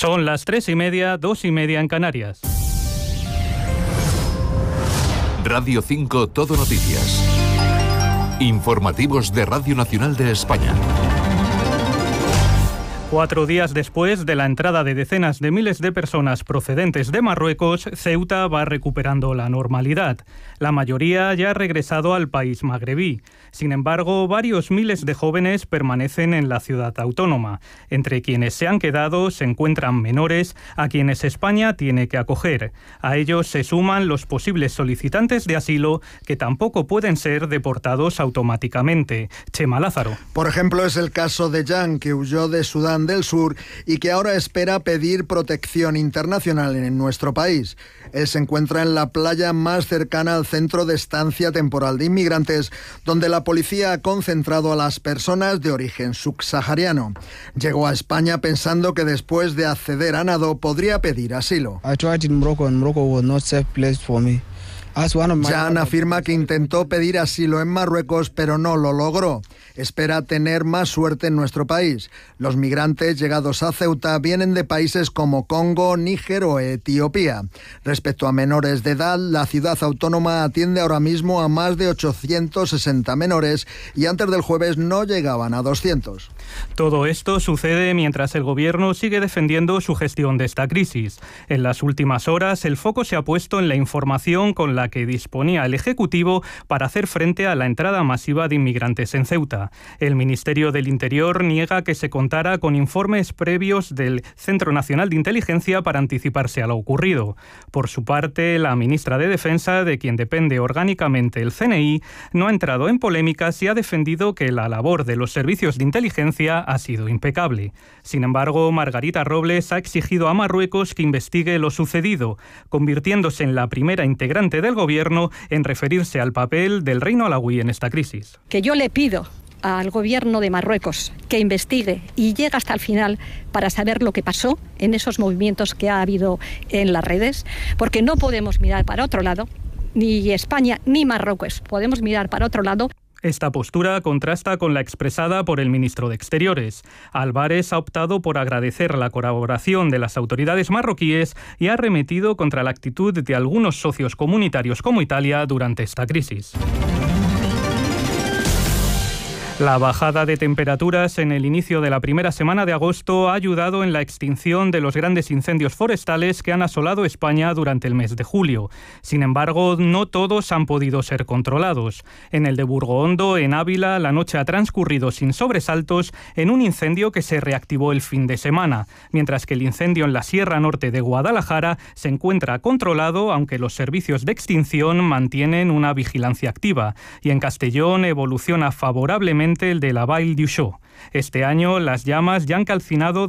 Son las 3:30, 2:30 en Canarias. Radio 5 Todo Noticias. Informativos de Radio Nacional de España. 4 días después de la entrada de decenas de miles de personas procedentes de Marruecos, Ceuta va recuperando la normalidad. La mayoría ya ha regresado al país magrebí. Sin embargo, varios miles de jóvenes permanecen en la ciudad autónoma. Entre quienes se han quedado se encuentran menores a quienes España tiene que acoger. A ellos se suman los posibles solicitantes de asilo que tampoco pueden ser deportados automáticamente. Chema Lázaro. Por ejemplo, es el caso de Jan, que huyó de Sudán del Sur y que ahora espera pedir protección internacional en nuestro país. Él se encuentra en la playa más cercana al centro de estancia temporal de inmigrantes, donde la policía ha concentrado a las personas de origen subsahariano. Llegó a España pensando que después de acceder a nado podría pedir asilo. Jan afirma que intentó pedir asilo en Marruecos, pero no lo logró. Espera tener más suerte en nuestro país. Los migrantes llegados a Ceuta vienen de países como Congo, Níger o Etiopía. Respecto a menores de edad, la ciudad autónoma atiende ahora mismo a más de 860 menores y antes del jueves no llegaban a 200. Todo esto sucede mientras el gobierno sigue defendiendo su gestión de esta crisis. En las últimas horas, el foco se ha puesto en la información con la que disponía el Ejecutivo para hacer frente a la entrada masiva de inmigrantes en Ceuta. El Ministerio del Interior niega que se contara con informes previos del Centro Nacional de Inteligencia para anticiparse a lo ocurrido. Por su parte, la ministra de Defensa, de quien depende orgánicamente el CNI, no ha entrado en polémicas y ha defendido que la labor de los servicios de inteligencia ha sido impecable. Sin embargo, Margarita Robles ha exigido a Marruecos que investigue lo sucedido, convirtiéndose en la primera integrante del gobierno en referirse al papel del reino alauí en esta crisis. Que yo le pido al gobierno de Marruecos que investigue y llegue hasta el final para saber lo que pasó en esos movimientos que ha habido en las redes, porque no podemos mirar para otro lado, ni España ni Marruecos podemos mirar para otro lado. Esta postura contrasta con la expresada por el ministro de Exteriores. Álvarez ha optado por agradecer la colaboración de las autoridades marroquíes y ha arremetido contra la actitud de algunos socios comunitarios como Italia durante esta crisis. La bajada de temperaturas en el inicio de la primera semana de agosto ha ayudado en la extinción de los grandes incendios forestales que han asolado España durante el mes de julio. Sin embargo, no todos han podido ser controlados. En el de Burgohondo, en Ávila, la noche ha transcurrido sin sobresaltos en un incendio que se reactivó el fin de semana, mientras que el incendio en la Sierra Norte de Guadalajara se encuentra controlado, aunque los servicios de extinción mantienen una vigilancia activa. Y en Castellón evoluciona favorablemente el de la Vall d'Uixó. Este año las llamas ya han calcinado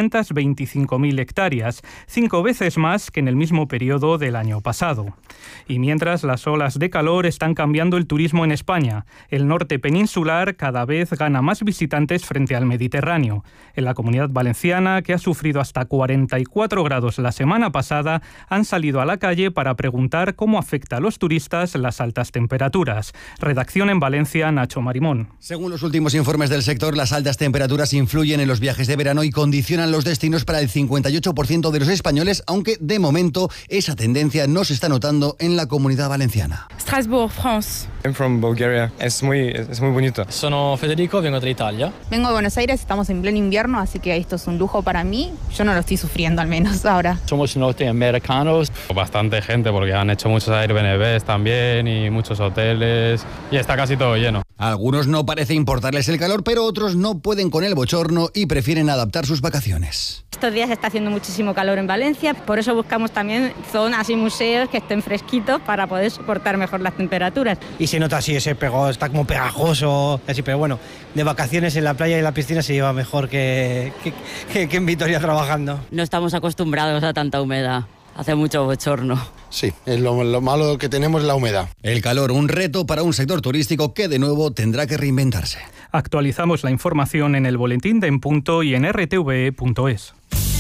225.000 hectáreas, 5 veces más que en el mismo periodo del año pasado. Y mientras las olas de calor están cambiando el turismo en España, el norte peninsular cada vez gana más visitantes frente al Mediterráneo. En la Comunidad Valenciana, que ha sufrido hasta 44 grados la semana pasada, han salido a la calle para preguntar cómo afecta a los turistas las altas temperaturas. Redacción en Valencia, Nacho Marimón. Según los últimos informes del sector, las altas temperaturas influyen en los viajes de verano y condicionan los destinos para el 58% de los españoles, aunque de momento esa tendencia no se está notando en la Comunidad Valenciana. Strasbourg, France. I'm from Bulgaria. Es muy bonito. Sono Federico, vengo de Italia. Vengo de Buenos Aires, estamos en pleno invierno, así que esto es un lujo para mí. Yo no lo estoy sufriendo, al menos ahora. Somos norteamericanos. Bastante gente porque han hecho muchos Airbnbs también y muchos hoteles y está casi todo lleno. A algunos no parece importarles el calor, pero otros no pueden con el bochorno y prefieren adaptar sus vacaciones. Estos días está haciendo muchísimo calor en Valencia, por eso buscamos también zonas y museos que estén fresquitos para poder soportar mejor las temperaturas. Y se nota así ese pegado, está como pegajoso, así, pero bueno, de vacaciones en la playa y en la piscina se lleva mejor que en Vitoria trabajando. No estamos acostumbrados a tanta humedad. Hace mucho bochorno. Sí, es lo malo que tenemos es la humedad. El calor, un reto para un sector turístico que de nuevo tendrá que reinventarse. Actualizamos la información en el boletín de En Punto y en rtve.es.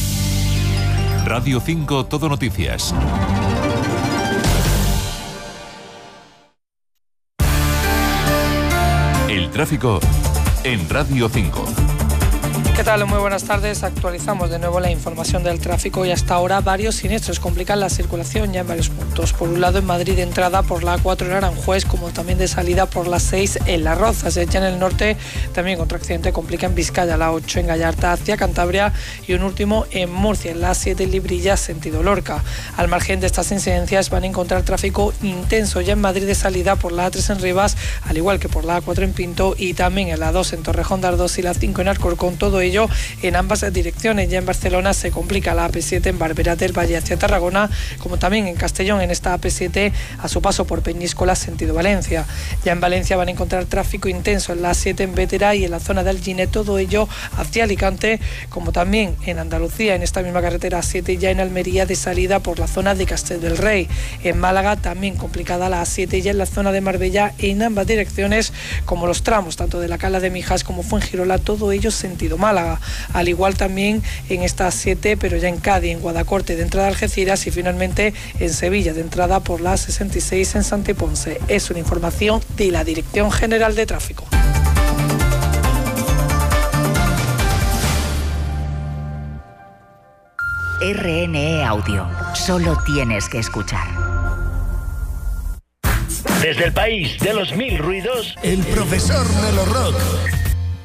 Radio 5 Todo Noticias. El tráfico en Radio 5. ¿Qué tal? Muy buenas tardes. Actualizamos de nuevo la información del tráfico y hasta ahora varios siniestros complican la circulación ya en varios puntos. Por un lado, en Madrid, de entrada por la A4 en Aranjuez, como también de salida por la 6 en Las Rozas. Ya en el norte, también otro accidente complica en Vizcaya, la 8 en Gallarta hacia Cantabria y un último en Murcia, en la 7 en Librilla, sentido Lorca. Al margen de estas incidencias, van a encontrar tráfico intenso ya en Madrid de salida por la A3 en Rivas, al igual que por la A4 en Pinto y también en la 2 en Torrejón de Ardoz y la 5 en Alcorcón. Todo ello en ambas direcciones. Ya en Barcelona se complica la AP7 en Barberá del Valle hacia Tarragona, como también en Castellón en esta AP7 a su paso por Peñíscola sentido Valencia. Ya en Valencia van a encontrar tráfico intenso en la A7 en Bétera y en la zona de Alginet, todo ello hacia Alicante, como también en Andalucía en esta misma carretera A7 ya en Almería de salida por la zona de Castel del Rey. En Málaga también complicada la A7 ya en la zona de Marbella en ambas direcciones, como los tramos tanto de la Cala de Mijas como Fuengirola, todo ello sentido Málaga. Al igual también en esta A7, pero ya en Cádiz, en Guadacorte de entrada a Algeciras y finalmente en Sevilla de entrada por la 66 en Santa Ponce. Es una información de la Dirección General de Tráfico. RNE Audio. Solo tienes que escuchar. Desde el país de los mil ruidos, el profesor Melo Rock.